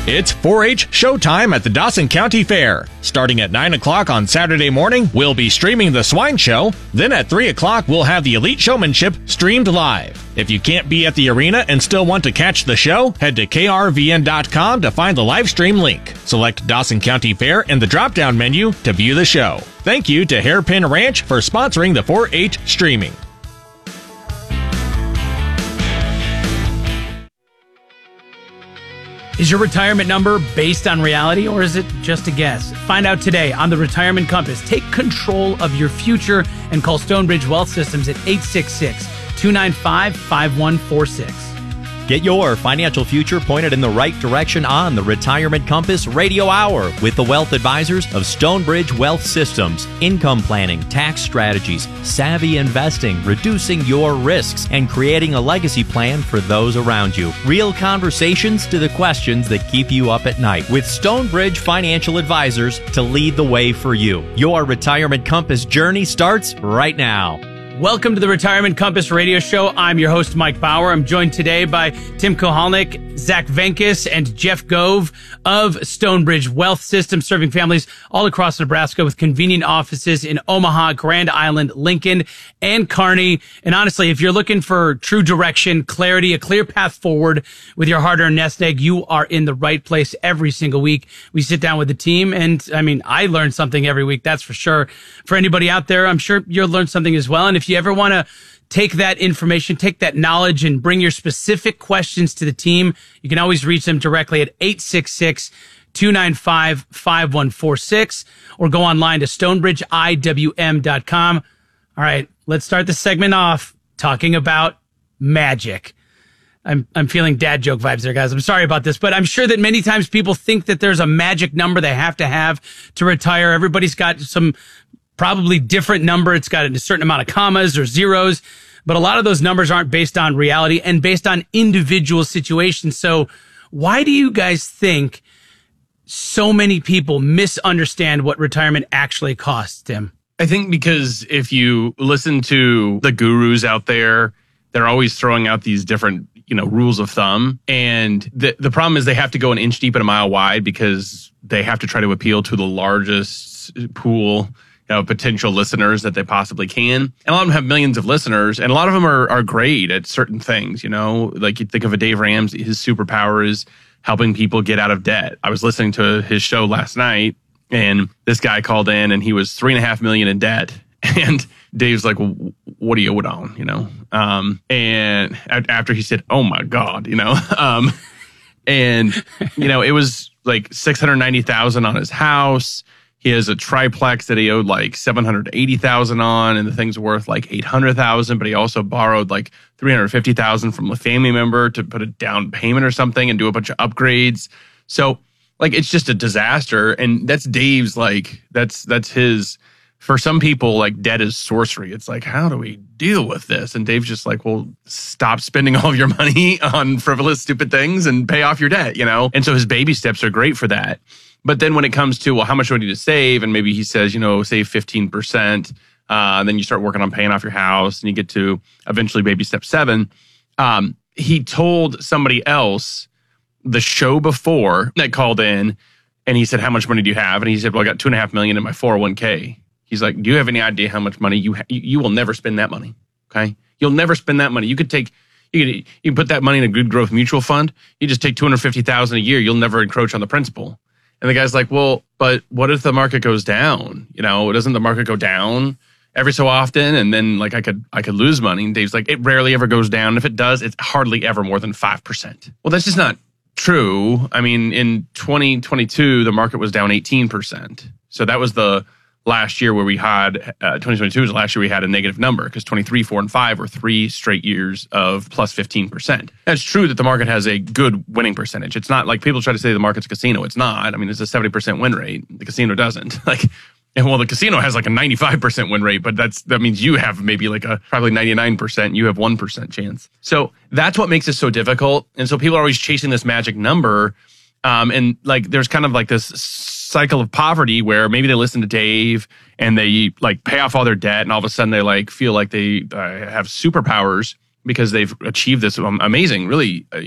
It's 4-H Showtime at the Dawson County Fair. Starting at 9 o'clock on Saturday morning, we'll be streaming the Swine Show. Then at 3 o'clock, we'll have the Elite Showmanship streamed live. If you can't be at the arena and still want to catch the show, head to krvn.com to find the live stream link. Select Dawson County Fair in the drop-down menu to view the show. Thank you to Hairpin Ranch for sponsoring the 4-H streaming. Is your retirement number based on reality, or is it just a guess? Find out today on the Retirement Compass. Take control of your future and call Stonebridge Wealth Systems at 866-295-5146. Get your financial future pointed in the right direction on the Retirement Compass Radio Hour with the wealth advisors of Stonebridge Wealth Systems. Income planning, tax strategies, savvy investing, reducing your risks, and creating a legacy plan for those around you. Real conversations to the questions that keep you up at night with Stonebridge Financial Advisors to lead the way for you. Your Retirement Compass journey starts right now. Welcome to the Retirement Compass Radio Show. I'm your host, Mike Bauer. I'm joined today by Tim Kohalnik, Zach Venkis, and Jeff Gove of Stonebridge Wealth Systems, serving families all across Nebraska with convenient offices in Omaha, Grand Island, Lincoln, and Kearney. And honestly, if you're looking for true direction, clarity, a clear path forward with your hard-earned nest egg, you are in the right place every single week. We sit down with the team, and I learn something every week, that's for sure. For anybody out there, I'm sure you'll learn something as well. And if you ever want to take that information, take that knowledge, and bring your specific questions to the team, you can always reach them directly at 866-295-5146 or go online to stonebridgeiwm.com. All right, let's start the segment off talking about magic. I'm feeling dad joke vibes there, guys. I'm sorry about this, but I'm sure that many times people think that there's a magic number they have to retire. Everybody's got some probably different number. It's got a certain amount of commas or zeros, but a lot of those numbers aren't based on reality and based on individual situations. So why do you guys think so many people misunderstand what retirement actually costs, Tim? I think because if you listen to the gurus out there, they're always throwing out these different, rules of thumb. And the problem is they have to go an inch deep and a mile wide because they have to try to appeal to the largest pool potential listeners that they possibly can. And a lot of them have millions of listeners, and a lot of them are great at certain things, like you think of a Dave Ramsey, his superpower is helping people get out of debt. I was listening to his show last night, and this guy called in and he was $3.5 million in debt. And Dave's like, well, what do you owe it on, and after he said, oh my God, and, it was like $690,000 on his house. He has a triplex that he owed like $780,000 on, and the thing's worth like $800,000. But he also borrowed like $350,000 from a family member to put a down payment or something and do a bunch of upgrades. So like it's just a disaster. And that's Dave's that's his. For some people, like debt is sorcery. It's like, how do we deal with this? And Dave's just like, well, stop spending all of your money on frivolous, stupid things and pay off your debt, And so his baby steps are great for that. But then when it comes to, well, how much do I need to save? And maybe he says, save 15%. Then you start working on paying off your house and you get to eventually baby step 7. He told somebody else the show before that called in and he said, how much money do you have? And he said, well, I got $2.5 million in my 401k. He's like, do you have any idea how much money you will never spend that money? Okay. You'll never spend that money. You can put that money in a good growth mutual fund. You just take $250,000 a year. You'll never encroach on the principal. And the guy's like, well, but what if the market goes down? Doesn't the market go down every so often? And then like I could lose money. And Dave's like, it rarely ever goes down. If it does, it's hardly ever more than 5%. Well, that's just not true. I mean, in 2022, the market was down 18%. So that was the last year where we had, 2022 was the last year we had a negative number because 23, 4, and 5 were 3 straight years of plus 15%. That's true that the market has a good winning percentage. It's not like people try to say the market's a casino. It's not. I mean, it's a 70% win rate. The casino doesn't. The casino has like a 95% win rate, but that means you have maybe like a probably 99%. You have 1% chance. So that's what makes it so difficult. And so people are always chasing this magic number. And like, there's kind of like this cycle of poverty where maybe they listen to Dave and they like pay off all their debt and all of a sudden they like feel like they have superpowers because they've achieved this amazing, really